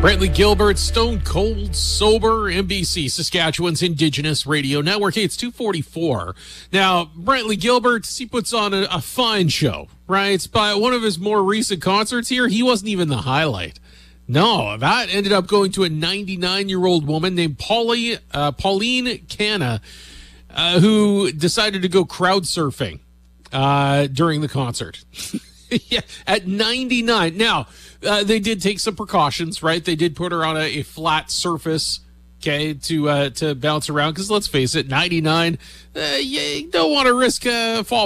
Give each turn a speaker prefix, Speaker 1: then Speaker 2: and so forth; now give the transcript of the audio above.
Speaker 1: Brantley Gilbert, Stone Cold Sober, NBC, Saskatchewan's Indigenous Radio Network. Hey, it's 2:44. Now, Brantley Gilbert, he puts on a fine show, right? But one of his more recent concerts here, he wasn't even the highlight. No, that ended up going to a 99-year-old woman named Pauline Canna, who decided to go crowd surfing during the concert. Yeah, at 99. Now, they did take some precautions, right? They did put her on a flat surface, okay, to bounce around. Because let's face it, 99, you don't want to risk fall